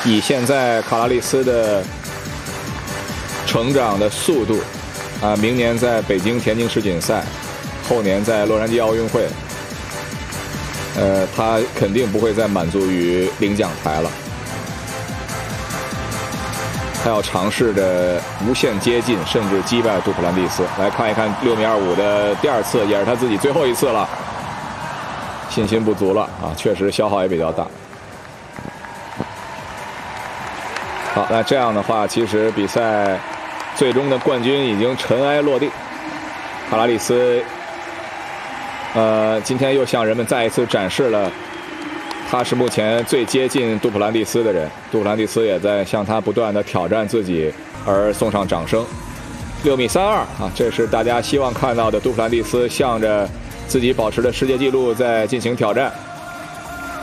以现在卡拉利斯的成长的速度，明年在北京田径世锦赛，后年在洛杉矶奥运会，他肯定不会再满足于领奖台了，他要尝试着无限接近，甚至击败杜普兰蒂斯。来看一看6.25米的第2次，也是他自己最后一次了，信心不足了确实消耗也比较大。好，那这样的话，其实比赛最终的冠军已经尘埃落定。卡拉利斯，今天又向人们再一次展示了他是目前最接近杜普兰蒂斯的人。杜普兰蒂斯也在向他不断的挑战自己而送上掌声。6.32米这是大家希望看到的杜普兰蒂斯向着自己保持的世界纪录在进行挑战。